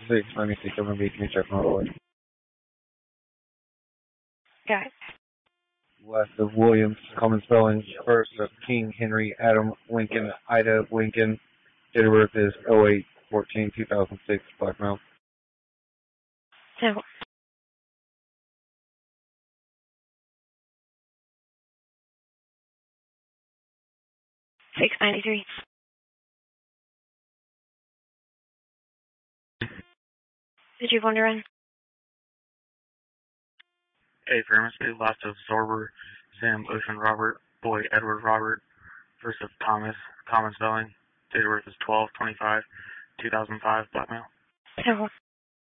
Let me see. Let me check my voice. Got it. Last of Williams, common spelling. First of King Henry Adam Lincoln Ida Lincoln. Date of birth is 08/14/2006. Black male. So 693. Did you want to run? A pharmacy, last of Zorber, Sam Ocean Robert, Boy Edward Robert, first of Thomas, common spelling, date of birth is 12/25/2005, black male. So